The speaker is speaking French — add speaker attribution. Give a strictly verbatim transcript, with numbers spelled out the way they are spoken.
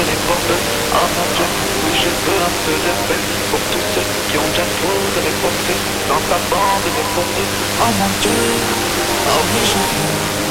Speaker 1: de les portes. Oh mon Dieu, oui je veux un peu de paix pour tous ceux qui ont déjà trop de les porter dans ta bande de potes. Oh mon Dieu, oh oui je veux